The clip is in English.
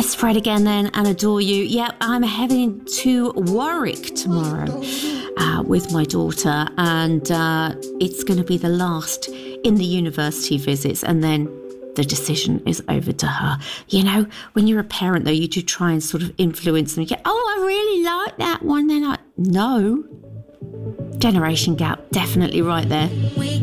It's Fred again then, and Adore You. Yeah, I'm heading to Warwick tomorrow with my daughter, and it's going to be the last in the university visits, and then the decision is over to her. You know, when you're a parent, though, you do try and sort of influence them. You get, oh, I really like that one. They're like, no. Generation gap, definitely right there.